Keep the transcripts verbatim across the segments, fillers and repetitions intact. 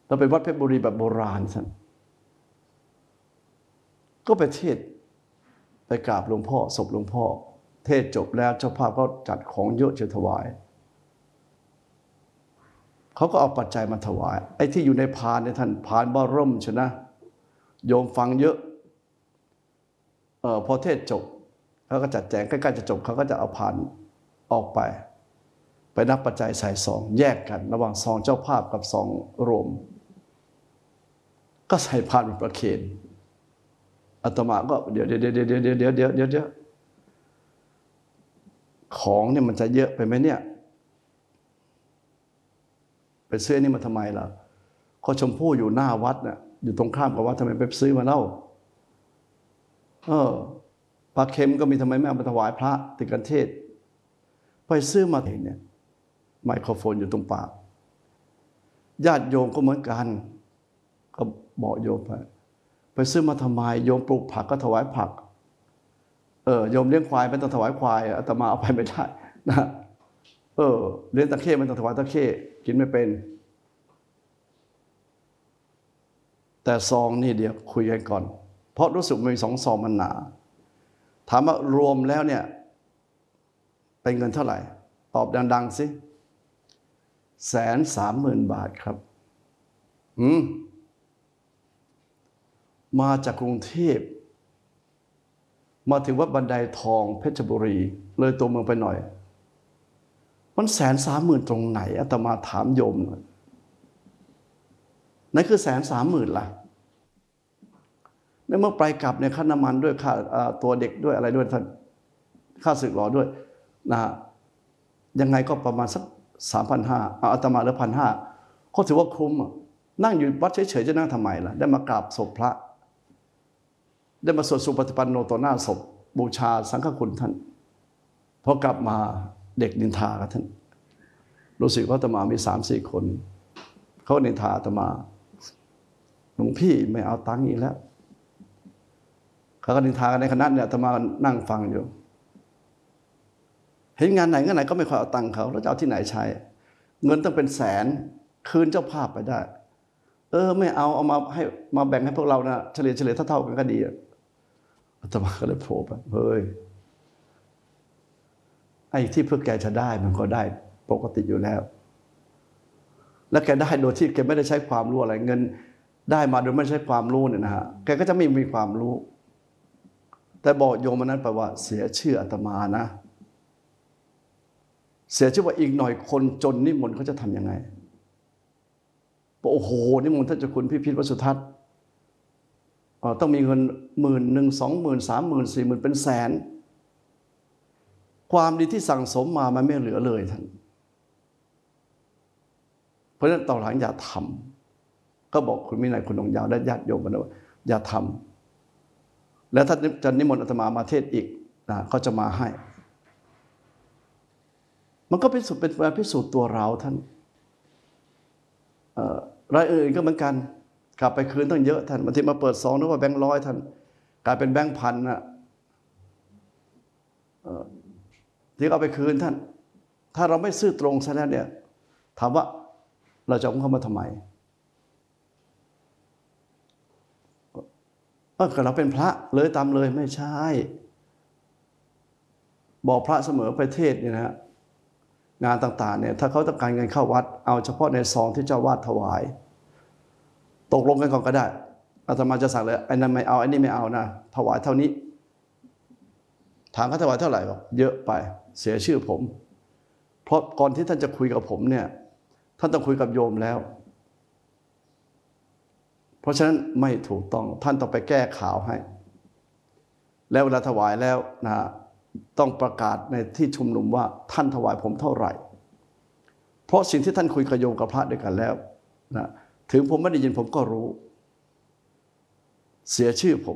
เราไปวัดเพชรบุรีแบบโบราณท่านก็ไปเทศไปกราบหลวงพ่อศพหลวงพ่อเทศจบแล้วเจ้าภาพก็จัดของเยอะจะถวายเขาก็เอาปัจจัยมาถวายไอ้ที่อยู่ในพานเนี่ยท่านพานบ่ร่มชนะโยมฟังเยอะเออพอเทศจบเขาก็จัดแจงใกล้ๆจะจบเขาก็จะเอาพานออกไปไปนับปัจจัยใส่ซองแยกกันระหว่างซองเจ้าภาพกับซองรวมก็ใส่พานประเคนอาตมาก็เดี๋ยวเดี๋ยวเดี๋ยวเดี๋ยวเดี๋ยวเดี๋ยวเดี๋ยวเดี๋ยวเดี๋ยวของเนี่ยมันจะเยอะไปไหมเนี่ยไปซื้อนี่มาทำไมล่ะข้าวชมพู่อยู่หน้าวัดน่ะอยู่ตรงข้ามกับวัดทำไมไปซื้อมาเล่าเออปลาเค็มก็มีทำไมไม่เอามาถวายพระติดกันเทศไปซื้อมาเองเนี่ยไมโครโฟนอยู่ตรงปากญาติโยมก็เหมือนกันก็บอกโยมไปไปซื้อมาทำไมโยมปลูกผักก็ถวายผักเออโยมเลี้ยงควายไม่ต้องถวายควายอาตมาเอาไปไม่ได้นะเออเลี้ยงตะเข้ไม่ต้องถวายตะเข้กินไม่เป็นแต่ซองนี่เดี๋ยวคุยกันก่อนเพราะรู้สึกมีสองซองมันหนาถามว่ารวมแล้วเนี่ยเป็นเงินเท่าไหร่ตอบดังๆสิแสนสามหมื่นบาทครับอืมมาจากกรุงเทพมาถึงวัดบันไดทองเพชรบุรีเลยตัวเมืองไปหน่อยมันแสนสามหมื่นตรงไหนอาตมาถามโยมหน่อยนั่นคือแสนสามหมื่นล่ะในเมื่อไปกลับเนี่ยค่าน้ำมันด้วยค่าตัวเด็กด้วยอะไรด้วยท่านค่าสึกหรอด้วยนะยังไงก็ประมาณสักสามพันห้าอาตมาเหลือพันห้าเขาถือว่าคุ้มนั่งอยู่วัดเฉยๆจะนั่งทำไมล่ะได้มากราบศพพระได้มาสวดสุปฏิปันโนต่อหน้าศพบูชาสังฆคุณท่านพอกลับมาเด็กนินทากับท่านรู้สึกว่าอาตมามีสามสี่คนเขานินทาอาตมาหลวงพี่ไม่เอาตังค์อีกแล้วเขาก็นินทากันในคณะเนี่ยอาตมานั่งฟังอยู่เห็นงานไหนงานไหนก็ไม่ค่อยเอาตังค์เขาแล้วจะเอาที่ไหนใช้เงินต้องเป็นแสนคืนเจ้าภาพไปได้เออไม่เอาเอามาให้มาแบ่งให้พวกเรานะเฉลี่ยเฉลี่ยเท่าๆกันก็ดีอาตมาก็เลยโผล่ไปเฮ้ยไอ้ที่เพื่อแกจะได้มันก็ได้ปกติอยู่แล้วและแกได้โดยที่แกไม่ได้ใช้ความรู้อะไรเงินได้มาโดยไม่ใช้ความรู้เนี่ยนะฮะแกก็จะไม่มีความรู้แต่บอกโยมมันนั้นแปลว่าเสียชื่ออาตมานะเสียชื่อว่าอีกหน่อยคนจนนิมนต์เขาจะทำยังไงโอ้โหนิมนต์ท่านเจ้าคุณพิพิธวสุทัศน์ต้องมีเงินหมื่นหนึ่งสองหมื่นสามหมื่นสี่หมื่นเป็นแสนความดีที่สั่งสมมามันไม่เหลือเลยท่านเพราะฉะนั้นต่อหลังอย่าทำก็บอกคุณวินัยคุณดวงยาวและญาติโยมกันว่าอย่าทำแล้วถ้าจะนิมนต์อาตมามาเทศอีกนะเขาจะมาให้มันก็เป็นสุดเป็นการพิสูจน์ตัวเราท่านรายอื่นก็เหมือนกันกลับไปคืนตั้งเยอะท่านบางทีมาเปิดซองนึกว่าแบงค์ร้อยท่านกลายเป็นแบงค์พันนะที่เอาไปคืนท่านถ้าเราไม่ซื่อตรงซะแล้วเนี่ยถามว่าเราจะเอาเข้ามาทำไมเออก็เราเป็นพระเลยตามเลยไม่ใช่บอกพระเสมอไปเทศเนี่ยนะฮะงานต่างๆเนี่ยถ้าเขาต้องการเงินเข้าวัดเอาเฉพาะในซองที่เจ้าวาดถวายตกลงกันก่อนก็ได้อาตมาจะสั่งเลยไอ้นั่นไม่เอาไอ้นี่ไม่เอานะถวายเท่านี้ถามเขาถวายเท่าไหร่บอกเยอะไปเสียชื่อผมเพราะก่อนที่ท่านจะคุยกับผมเนี่ยท่านต้องคุยกับโยมแล้วเพราะฉะนั้นไม่ถูกต้องท่านต้องไปแก้ข่าวให้แล้วเวลาถวายแล้วนะต้องประกาศในที่ชุมนุมว่าท่านถวายผมเท่าไหร่เพราะสิ่งที่ท่านคุยกับโยมกับพระด้วยกันแล้วนะถึงผมไม่ได้ยินผมก็รู้เสียชื่อผม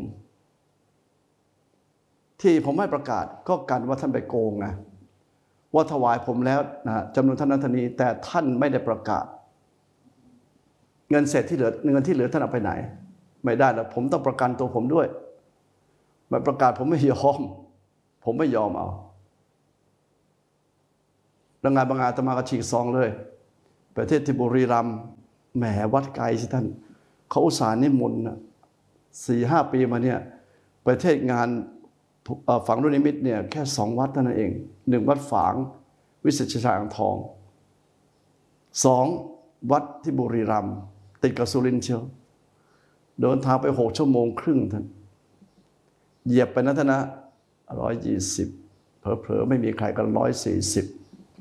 ที่ผมไม่ประกาศก็กันว่าท่านไปโกงนะว่าถวายผมแล้วนะจำนวนเท่านั้นเท่านี้แต่ท่านไม่ได้ประกาศเงินเศษที่เหลือเงินที่เหลือท่านเอาไปไหนไม่ได้แล้วผมต้องประกันตัวผมด้วยไม่ประกาศผมไม่ยอมผมไม่ยอมเอาแล้วงานบางงานอาตมาก็ฉีกซองเลยประเทศที่บุรีรัมย์แหมวัดไกลสิท่านเขาอุตส่าห์นิมนต์นะสี่ห้าปีมาเนี่ยประเทศงานฝังลูกนิมิตเนี่ยแค่สองวัดเท่านั้นเองหนึ่งวัดฝางวิเศษชัยอ่างทองสองวัดที่บุรีรัมย์ติดกับสุรินทร์เชียวเดินทางไปหกชั่วโมงครึ่งท่านเหยียบไปนะท่านนะร้อยยี่สิบเผลอๆไม่มีใครกันร้อยสี่สิบ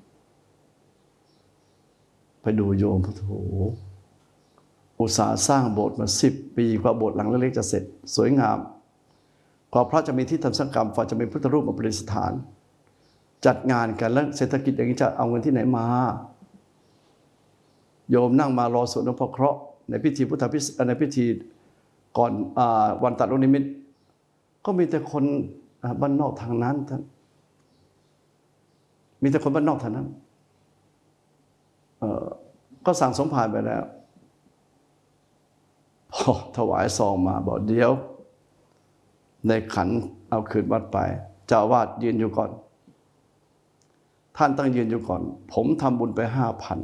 ไปดูโยมพระโถอุตสาห์สร้างโบสถ์มาสิบปีกว่าโบสถ์หลังเล็กๆจะเสร็จสวยงามกว่าพระจะมีที่ทำสังฆกรรมฝ่าจะมีพุทธรูปมาประดิษฐานจัดงานกันแล้วเศรษฐกิจอย่างนี้จะเอาเงินที่ไหนมาโยมนั่งมารอสวดหลวงพ่อเคราะห์ในพิธีพุทธพิธีในพิธีก่อนวันตัดลูกนิมิตก็มีแต่คนบ้านนอกทางนั้นท่านมีแต่คนบ้านนอกทางนั้นก็สั่งสมภารไปแล้วพอถวายซองมาบอกเดี๋ยวในขันเอาคืนวัดไปเจ้าอาวาสยืนอยู่ก่อนท่านต้องยืนอยู่ก่อนผมทำบุญไปห้าพัน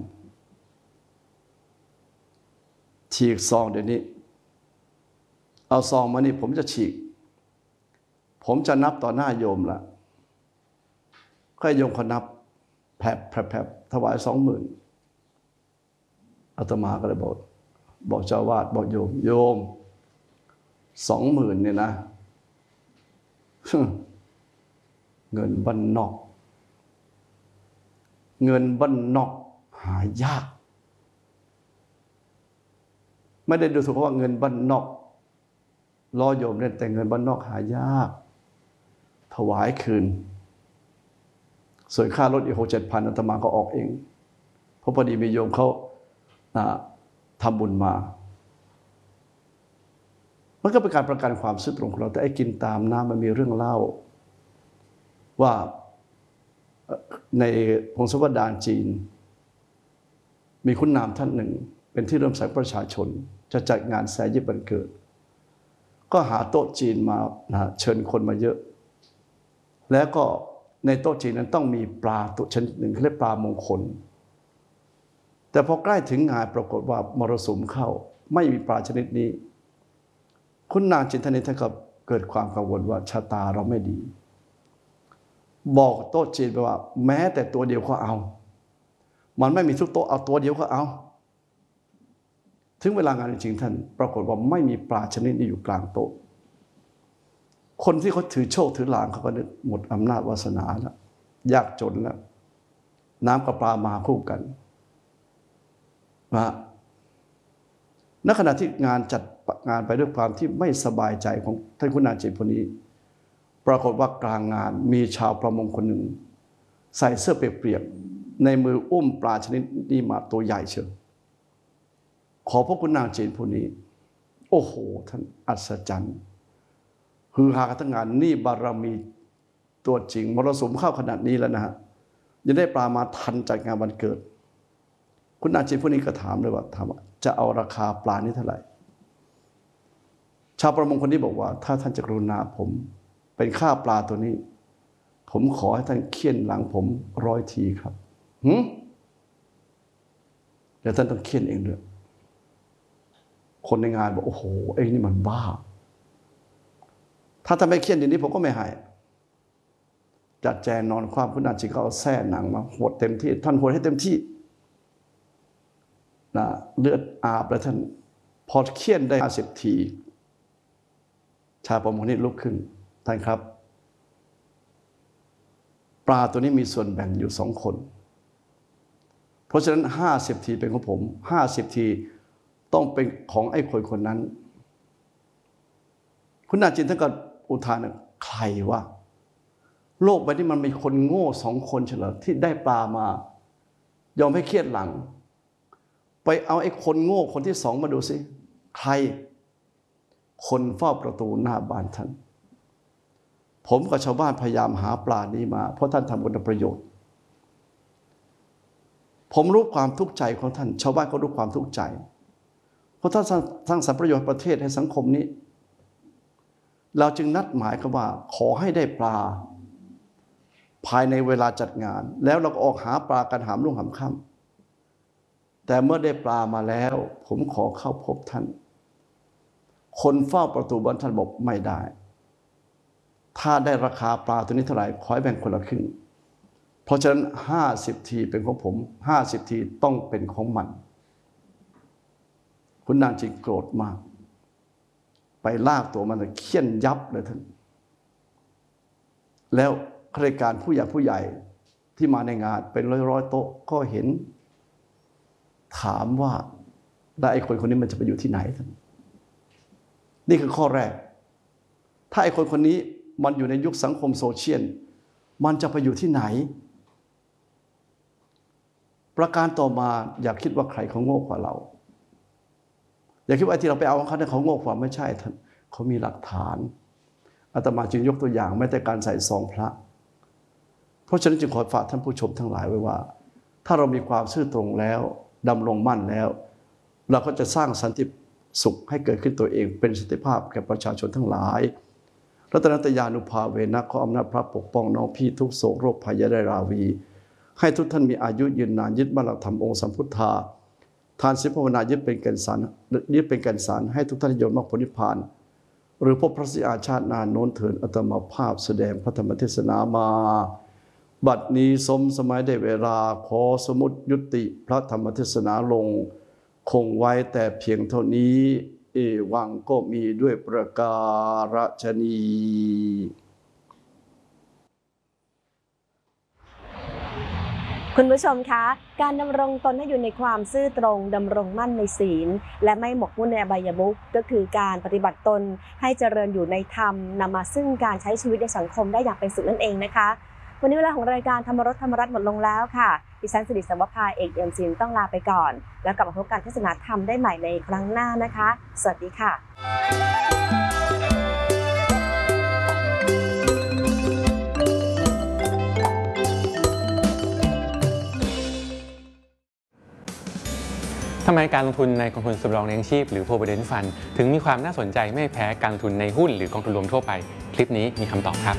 ฉีกซองเดี๋ยวนี้เอาซองมานี่ผมจะฉีกผมจะนับต่อหน้าโยมละก็ให้โยมเขานับแผลบแผลบแผลบถวายสองหมื่นอาตมาก็เลยบอกบอกเจ้าอาวาสบอกโยมโยมสองหมื่นเนี่ยนะเงินบ้านนอกเงินบ้านนอกหายากไม่ได้ดูถูกว่าเงินบ้านนอกล้อโยมเล่นแต่เงินบ้านนอกหายากถวายคืนส่วนค่ารถอีกหกเจ็ดพันอาตมาก็ออกเองเพราะพอดีมีโยมเขาทำบุญมามันก็เป็นการประกันความซื่อตรงของเราแต่ไอ้กินตามน้ำมันมีเรื่องเล่าว่าในพงศาวดารจีนมีคุณนามท่านหนึ่งเป็นที่เริ่มใสประชาชนจะจัดงานแสยิบวันเกิดก็หาโต๊ะจีนมานะเชิญคนมาเยอะแล้วก็ในโต๊ะจีนนั้นต้องมีปลาตัวชนิดหนึ่งเขาเรียกปลามงคลแต่พอใกล้ถึงงานปรากฏว่ามรสุมเข้าไม่มีปลาชนิดนี้คุณนางจินทนิท่านก็เกิดความกังวลว่าชะตาเราไม่ดีบอกโต๊ะจีนไปว่าแม้แต่ตัวเดียวก็เอามันไม่มีทุกโต๊ะเอาตัวเดียวก็เอาถึงเวลางานจริงๆท่านปรากฏว่าไม่มีปลาชนิดนี้อยู่กลางโต๊ะคนที่เขาถือโชคถือลางเขาก็หมดอำนาจวาสนาแล้วยากจนแล้วน้ำกับปลามาคู่กันนะณขณะที่งานจัดงานไปด้วยความที่ไม่สบายใจของท่านคุณนางจิตคนนี้ปรากฏว่ากลางงานมีชาวประมงคนหนึ่งใส่เสื้อเปียกๆในมืออุ้มปลาชนิดนี้มาตัวใหญ่เชียวขอพระคุณนางจีนผู้นี้โอ้โหท่านอัศจรรย์ฮือฮากันทั้งงานนี่บารมีตัวจริงมรสุมเข้าขนาดนี้แล้วนะฮะยังได้ปลามาทันจัดงานวันเกิดคุณนางจีนผู้นี้ก็ถามเลยว่าถามว่าจะเอาราคาปลานี้เท่าไหร่ชาวประมงคนนี้บอกว่าถ้าท่านจะกรุณาผมเป็นค่าปลาตัวนี้ผมขอให้ท่านเคี่ยนหลังผมร้อยทีครับหืมเดี๋ยวท่านต้องเคี่ยนเองด้วยคนในงานบอกโอ้โหไอ้นี่มันบ้าถ้าท่านไม่เคี่ยนอย่างนี้ผมก็ไม่ให้จัดแจงนอนความคุณนางจีนก็เอาแส้หนังมาหดเต็มที่ท่านหดให้เต็มที่นะเลือดอาบแล้วท่านพอเคี่ยนได้ห้าสิบทีชาวประมงนี่ลุกขึ้นท่านครับปลาตัวนี้มีส่วนแบ่งอยู่สองคนเพราะฉะนั้นห้าสิบทีเป็นของผมห้าสิบทีต้องเป็นของไอ้คนคนนั้นคุณนางจีนท่านก็อุทานใครวะโลกใบนี้มันมีคนโง่สองคนเฉลยที่ได้ปลามายอมให้เครียดหลังไปเอาไอ้คนโง่คนที่สองมาดูสิใครคนเฝ้าประตูหน้าบ้านท่านผมกับชาวบ้านพยายามหาปลานี้มาเพราะท่านทำคุณประโยชน์ผมรู้ความทุกข์ใจของท่านชาวบ้านก็รู้ความทุกข์ใจเพราะท่านสร้างสรรค์ประโยชน์ประเทศให้สังคมนี้เราจึงนัดหมายกันว่าขอให้ได้ปลาภายในเวลาจัดงานแล้วเราก็ออกหาปลากันหามรุ่งหามค่แต่เมื่อได้ปลามาแล้วผมขอเข้าพบท่านคนเฝ้าประตูบ้านท่านบอกไม่ได้ถ้าได้ราคาปลาตัวนี้เท่าไหร่ขอให้แบ่งคนละครึ่งเพราะฉะนั้นห้าสิบทีเป็นของผมห้าสิบทีต้องเป็นของมันคุณนางจึงโกรธมากไปลากตัวมันเคี่ยนยับเลยท่านแล้วข้าราชการผู้ใหญ่ผู้ใหญ่ที่มาในงานเป็นร้อยๆโต๊ะก็เห็นถามว่าได้ไอ้คนคนนี้มันจะไปอยู่ที่ไหนท่านนี่คือข้อแรกถ้าไอ้คนคนนี้มันอยู่ในยุคสังคมโซเชียลมันจะไปอยู่ที่ไหนประการต่อมาอย่าคิดว่าใครเขาโง่กว่าเราอย่าคิดว่าไอ้ที่เราไปเอาของเขาเนี่ยเขาโง่กว่าไม่ใช่ท่านเขามีหลักฐานอาตมาจึงยกตัวอย่างแม้แต่การใส่ซองพระเพราะฉะนั้นจึงขอฝากท่านผู้ชมทั้งหลายไว้ว่าถ้าเรามีความซื่อตรงแล้วดำรงมั่นแล้วเราก็จะสร้างสันติสุขให้เกิดขึ้นตัวเองเป็นสันติภาพแก่ประชาชนทั้งหลายรัตนตยานุภาเวนะขออำนาจพระปกป้องน้องพี่ทุกโศกโรคภัยอย่าได้ราวีให้ทุกท่านมีอายุยืนนานยึดมั่นหลักธรรมองค์สัมพุทธาทานศีลภาวนายึดเป็นแก่นสารยึดเป็นแก่นสารให้ทุกท่านยนต์มรรคผลนิพพานหรือพบพระสิอาชาตินานโน้นเถิดอาตมาภาพแสดงพระธรรมเทศนามาบัดนี้สมสมัยได้เวลาขอสมุติยุติพระธรรมเทศนาลงคงไว้แต่เพียงเท่านี้เอวังก็มีด้วยประการฉนีคุณผู้ชมคะการดำรงตนให้อยู่ในความซื่อตรงดำรงมั่นในศีลและไม่หมกมุ่นในอบายมุขก็คือการปฏิบัติตนให้เจริญอยู่ในธรรมนำมาซึ่งการใช้ชีวิตในสังคมได้อย่างเป็นสุขนั่นเองนะคะวันนี้เวลาของรายการธรรมรสธรรมรัตน์หมดลงแล้วค่ะดิฉันสิริสวภาเอกเอี่ยมศิลป์ต้องลาไปก่อนแล้วกลับมาพบกันเทศนาธรรมได้ใหม่ในครั้งหน้านะคะสวัสดีค่ะทำไมการลงทุนในกองทุนสำรองเลี้ยงชีพหรือ Provident Fund ถึงมีความน่าสนใจไม่แพ้การลงทุนในหุ้นหรือกองทุนรวมทั่วไปคลิปนี้มีคำตอบครับ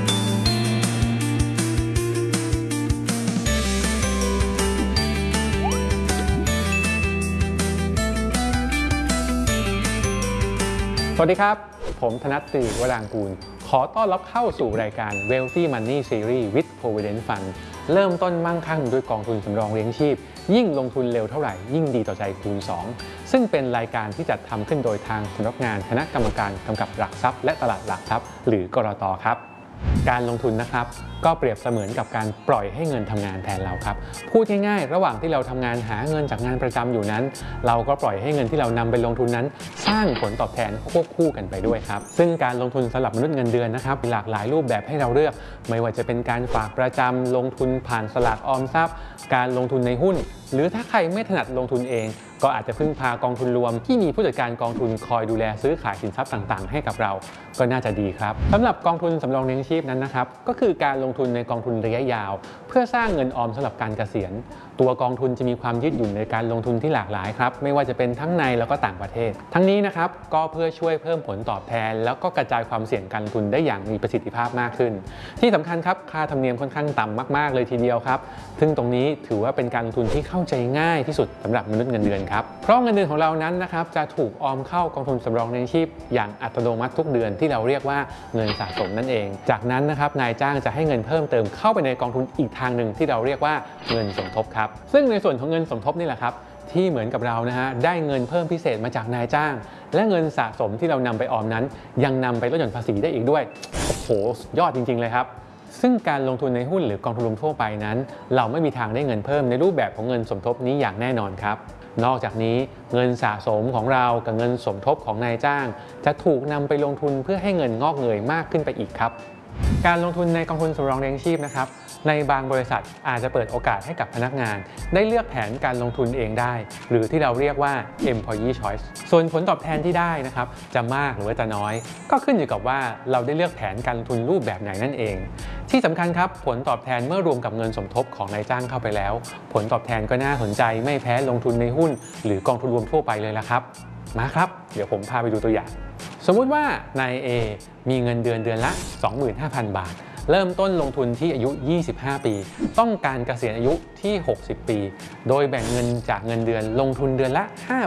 สวัสดีครับผมธนัท สิริวรางกูลขอต้อนรับเข้าสู่รายการ Wealthy Money Series with Provident Fund เริ่มต้นมั่งคั่งด้วยกองทุนสำรองเลี้ยงชีพยิ่งลงทุนเร็วเท่าไหร่ยิ่งดีต่อใจคูณสองซึ่งเป็นรายการที่จัดทำขึ้นโดยทางสำนักงานคณะกรรมการกำกับหลักทรัพย์และตลาดหลักทรัพย์หรือกรต.ครับการลงทุนนะครับก็เปรียบเสมือนกับการปล่อยให้เงินทำงานแทนเราครับพูดง่ายๆระหว่างที่เราทำงานหาเงินจากงานประจำอยู่นั้นเราก็ปล่อยให้เงินที่เรานำไปลงทุนนั้นสร้างผลตอบแทนควบคู่กันไปด้วยครับซึ่งการลงทุนสำหรับมนุษย์เงินเดือนนะครับมีหลากหลายรูปแบบให้เราเลือกไม่ว่าจะเป็นการฝากประจำลงทุนผ่านสลากออมทรัพย์การลงทุนในหุ้นหรือถ้าใครไม่ถนัดลงทุนเองก็อาจจะพึ่งพากองทุนรวมที่มีผู้จัดการกองทุนคอยดูแลซื้อขายสินทรัพย์ต่างๆให้กับเราก็น่าจะดีครับสำหรับกองทุนสำรองเลี้ยงชีพนั้นนะครับก็คือการลงทุนในกองทุนระยะยาวเพื่อสร้างเงินออมสำหรับการเกษียณตัวกองทุนจะมีความยืดหยุ่นในการลงทุนที่หลากหลายครับไม่ว่าจะเป็นทั้งในแล้วก็ต่างประเทศทั้งนี้นะครับก็เพื่อช่วยเพิ่มผลตอบแทนแล้วก็กระจายความเสี่ยงการลงทุนได้อย่างมีประสิทธิภาพมากขึ้นที่สำคัญครับค่าธรรมเนียมค่อนข้างต่ำมากๆเลยทีเดียวครับซึ่งตรงนี้ถือว่าเป็นการลงทุนที่เข้าใจง่ายที่สุดสำหรับมนุษย์เงินเดือนครับเพราะเงินเดือนของเรานั้นนะครับจะถูกออมเข้ากองทุนสำรองเลี้ยงชีพอย่างอัตโนมัติทุกเดือนที่เราเรียกว่าเงินสะสมนั่นเองจากนั้นนะครับนายจ้างจะให้เงินเพิ่มเติมเข้าไปในกองทุนอีกทางหนึ่งที่เราเรียกว่าเงินสมทบครับซึ่งในส่วนของเงินสมทบนี่แหละครับที่เหมือนกับเรานะฮะได้เงินเพิ่มพิเศษมาจากนายจ้างและเงินสะสมที่เรานำไปออมนั้นยังนำไปลดหย่อนภาษีได้อีกด้วยโอ้โหยอดจริงๆเลยครับซึ่งการลงทุนในหุ้นหรือกองทุนรวมทั่วไปนั้นเราไม่มีทางได้เงินเพิ่มในรูปแบบของเงินสมทบนี้อย่างแน่นอนครับนอกจากนี้เงินสะสมของเรากับเงินสมทบของนายจ้างจะถูกนำไปลงทุนเพื่อให้เงินงอกเงยมากขึ้นไปอีกครับการลงทุนในกองทุนสำรองเลี้ยงชีพนะครับในบางบริษัทอาจจะเปิดโอกาสให้กับพนักงานได้เลือกแผนการลงทุนเองได้หรือที่เราเรียกว่า employee choice ส่วนผลตอบแทนที่ได้นะครับจะมากหรือว่าจะน้อยก็ขึ้นอยู่กับว่าเราได้เลือกแผนการลงทุนรูปแบบไหนนั่นเองที่สำคัญครับผลตอบแทนเมื่อรวมกับเงินสมทบของนายจ้างเข้าไปแล้วผลตอบแทนก็น่าสนใจไม่แพ้ลงทุนในหุ้นหรือกองทุนรวมทั่วไปเลยละครับมาครับเดี๋ยวผมพาไปดูตัวอย่างสมมุติว่านาย A มีเงินเดือนเดือนละ สองหมื่นห้าพัน บาทเริ่มต้นลงทุนที่อายุ ยี่สิบห้า ปี ต้องการเกษียณอายุที่ หกสิบ ปี โดยแบ่งเงินจากเงินเดือนลงทุนเดือนละห้า